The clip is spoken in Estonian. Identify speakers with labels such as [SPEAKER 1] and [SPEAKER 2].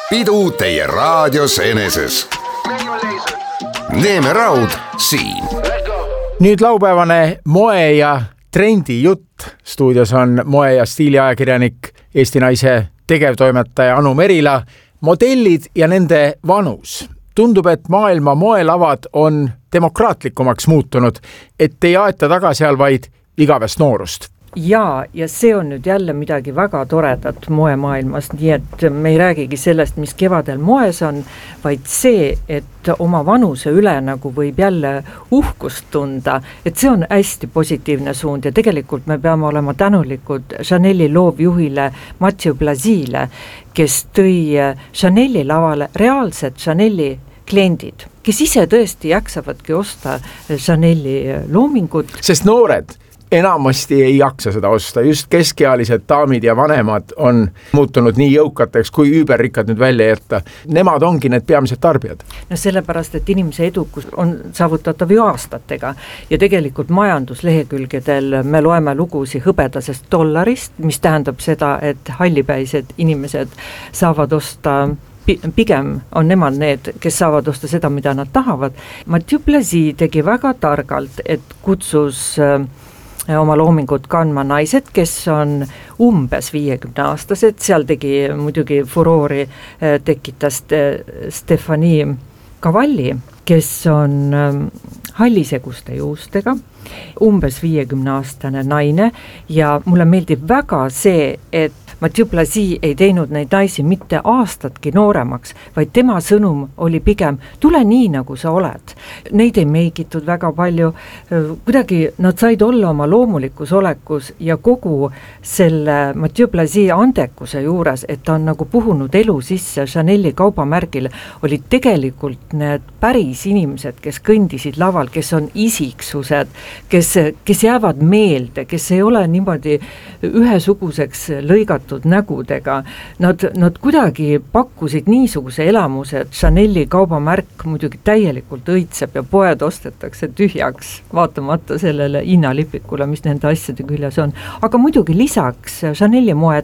[SPEAKER 1] pidu teie raadios eneses. Neeme Raud siin.
[SPEAKER 2] Nüüd laupäevane moe ja trendi jutt. Stuudios on moe- ja stiiliajakirjanik Eesti Naise tegevtoimetaja Anu Merila. Modellid ja nende vanus. Tundub, et maailma moelavad on demokraatlikumaks muutunud, et ei aeta taga seal vaid igavest noorust.
[SPEAKER 3] Ja see on nüüd jälle midagi väga toredat moemaailmas, nii et me ei räägigi sellest, mis kevadel moes on, vaid see, et oma vanuse üle nagu võib jälle uhkust tunda, et see on hästi positiivne suund ja tegelikult me peame olema tänulikud Chanel'i loovjuhile Mathieu Blazile, kes tõi Chanel'i lavale reaalsed Chanel'i kliendid, kes ise tõesti jaksavadki osta Chanel'i loomingut.
[SPEAKER 2] Sest noored enamasti ei jaksa seda osta, just keskealised daamid ja vanemad on muutunud nii jõukateks kui üüberrikkad nüüd välja jätta. Nemad ongi need peamised tarbijad.
[SPEAKER 3] No sellepärast, et inimese edukus on saavutatav ju aastatega ja tegelikult majanduslehekülgedel me loeme lugusi hõbedasest dollarist, mis tähendab seda, et hallipäised inimesed saavad osta, pigem on nemad need, kes saavad osta seda, mida nad tahavad. Mathieu Blazy tegi väga targalt, et kutsus oma loomingut kandma naised, kes on umbes 50-aastased, seal tegi muidugi furoori, tekitas Stefanie Cavalli, kes on halliseguste juustega, umbes 50-aastane naine ja mulle meeldib väga see, et Mathieu Blazy ei teinud neid naisi mitte aastatki nooremaks, vaid tema sõnum oli pigem, tule nii, nagu sa oled. Neid ei meigitud väga palju, kuidagi nad said olla oma loomulikus olekus ja kogu selle Mathieu Blazy andekuse juures, et ta on nagu puhunud elu sisse Chanel'i kaubamärgile, olid tegelikult need päris inimesed, kes kõndisid laval, kes on isiksused, kes jäävad meelde, kes ei ole niimoodi ühesuguseks lõigatud nägudega. Nad kuidagi pakkusid niisuguse elamuse, et Chanel'i kaubamärk muidugi täielikult õitseb ja poed ostetakse tühjaks, vaatamata sellele hinnalipikule, mis nende asjade küljes on. Aga muidugi lisaks Chanel'i moe